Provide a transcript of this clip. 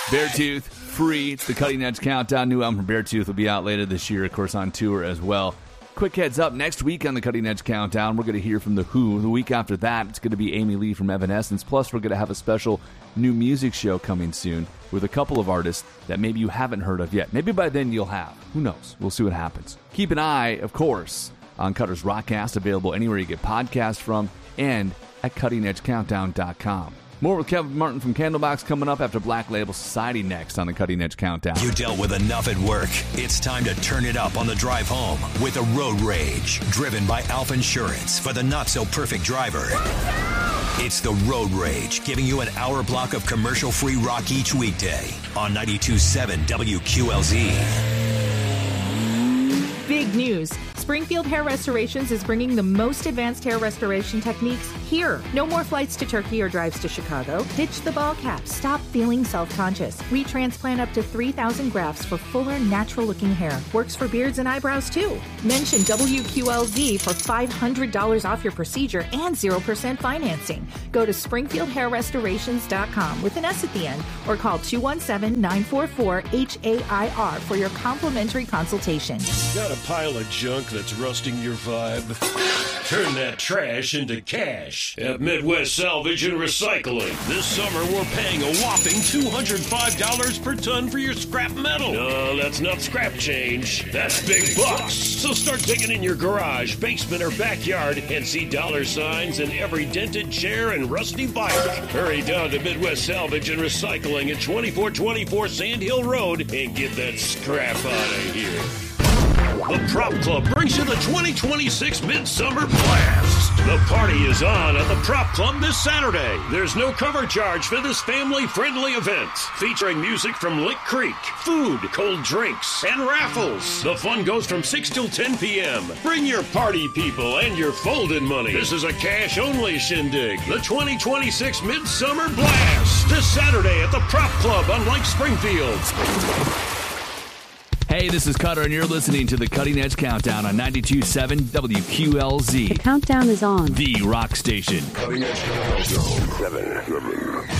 Beartooth, Free. It's the Cutting Edge Countdown. New album from Beartooth will be out later this year, of course, on tour as well. Quick heads up, next week on the Cutting Edge Countdown, we're going to hear from The Who. The week after that, it's going to be Amy Lee from Evanescence. Plus, we're going to have a special new music show coming soon with a couple of artists that maybe you haven't heard of yet. Maybe by then you'll have. Who knows? We'll see what happens. Keep an eye, of course, on Cutter's Rockcast, available anywhere you get podcasts from, and at CuttingEdgeCountdown.com. More with Kevin Martin from Candlebox coming up after Black Label Society next on the Cutting Edge Countdown. You dealt with enough at work. It's time to turn it up on the drive home with a Road Rage, driven by Alpha Insurance for the not-so-perfect driver. It's the Road Rage, giving you an hour block of commercial-free rock each weekday on 92.7 WQLZ. Big news. Springfield Hair Restorations is bringing the most advanced hair restoration techniques here. No more flights to Turkey or drives to Chicago. Ditch the ball cap. Stop feeling self-conscious. We transplant up to 3,000 grafts for fuller, natural-looking hair. Works for beards and eyebrows, too. Mention WQLZ for $500 off your procedure and 0% financing. Go to SpringfieldHairRestorations.com with an S at the end or call 217-944-HAIR for your complimentary consultation. Got a pile of junk that's rusting your vibe? Turn that trash into cash at Midwest Salvage and Recycling. This summer, we're paying a whopping $205 per ton for your scrap metal. No, that's not scrap change. That's big bucks. So start digging in your garage, basement, or backyard and see dollar signs in every dented chair and rusty bike. Hurry down to Midwest Salvage and Recycling at 2424 Sand Hill Road and get that scrap out of here. The Prop Club brings you the 2026 Midsummer Blast. The party is on at the Prop Club this Saturday. There's no cover charge for this family-friendly event, featuring music from Lick Creek, food, cold drinks, and raffles. The fun goes from 6 till 10 p.m. Bring your party people and your folded money. This is a cash-only shindig. The 2026 Midsummer Blast this Saturday at the Prop Club on Lake Springfield. Hey, this is Cutter, and you're listening to the Cutting Edge Countdown on 92.7 WQLZ. The countdown is on. The rock station. Cutting Edge Countdown 7.